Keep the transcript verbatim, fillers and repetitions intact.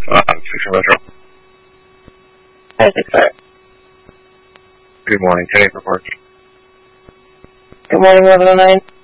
Uh, Fiction Metro. Hi, six star. Good morning. ten eight report. Good morning, eleven oh nine.